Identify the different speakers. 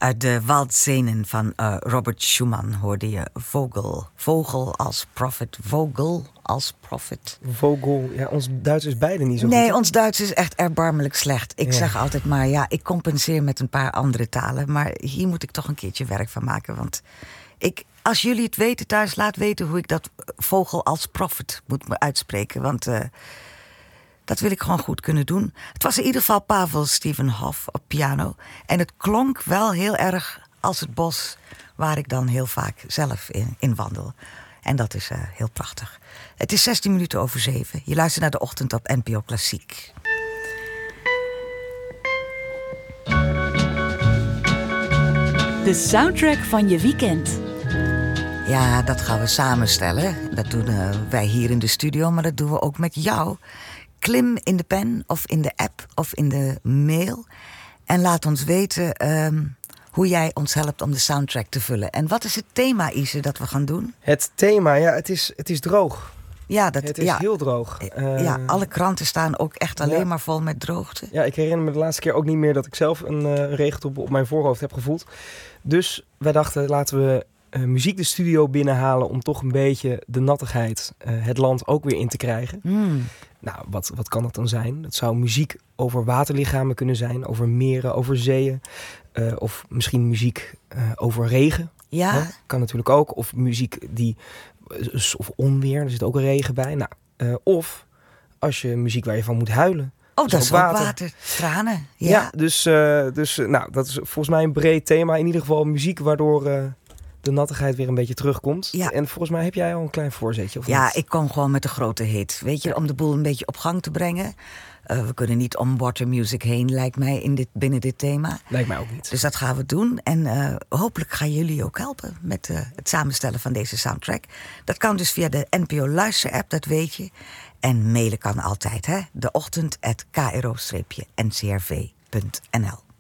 Speaker 1: Uit de Waldzenen van Robert Schumann hoorde je Vogel. Vogel als prophet. Vogel als prophet.
Speaker 2: Vogel. Ja, ons Duits is beide niet zo goed.
Speaker 1: Nee, ons Duits is echt erbarmelijk slecht. Ik zeg altijd maar, ja, ik compenseer met een paar andere talen. Maar hier moet ik toch een keertje werk van maken. Want als jullie het weten thuis, laat weten hoe ik dat vogel als prophet moet me uitspreken. Want dat wil ik gewoon goed kunnen doen. Het was in ieder geval Pavel Steven Hoff op piano. En het klonk wel heel erg als het bos waar ik dan heel vaak zelf in wandel. En dat is heel prachtig. Het is 16 minuten over 7. Je luistert naar De Ochtend op NPO Klassiek.
Speaker 3: De soundtrack van je weekend.
Speaker 1: Ja, dat gaan we samenstellen. Dat doen wij hier in de studio, maar dat doen we ook met jou. Klim in de pen of in de app of in de mail. En laat ons weten hoe jij ons helpt om de soundtrack te vullen. En wat is het thema, Ise, dat we gaan doen?
Speaker 2: Het thema, ja, het is droog.
Speaker 1: Ja,
Speaker 2: het is heel droog.
Speaker 1: Ja, alle kranten staan ook echt alleen maar vol met droogte.
Speaker 2: Ja, ik herinner me de laatste keer ook niet meer dat ik zelf een regendrop op mijn voorhoofd heb gevoeld. Dus wij dachten, laten we muziek de studio binnenhalen om toch een beetje de nattigheid het land ook weer in te krijgen. Nou, wat kan dat dan zijn? Het zou muziek over waterlichamen kunnen zijn, over meren, over zeeën. Of misschien muziek over regen.
Speaker 1: Ja.
Speaker 2: Hè? Kan natuurlijk ook. Of muziek of onweer, er zit ook regen bij. Nou, of als je muziek waar je van moet huilen.
Speaker 1: Oh, dat is ook water. Tranen.
Speaker 2: Ja, dus nou, dat is volgens mij een breed thema. In ieder geval muziek waardoor de nattigheid weer een beetje terugkomt. Ja. En volgens mij heb jij al een klein voorzetje. Of
Speaker 1: ja,
Speaker 2: niet?
Speaker 1: Ik kom gewoon met de grote hit. Weet je, om de boel een beetje op gang te brengen. We kunnen niet om water music heen, lijkt mij, binnen dit thema.
Speaker 2: Lijkt mij ook niet.
Speaker 1: Dus dat gaan we doen. En hopelijk gaan jullie ook helpen met het samenstellen van deze soundtrack. Dat kan dus via de NPO Luister-app, dat weet je. En mailen kan altijd, hè. deochtend@kro-ncrv.nl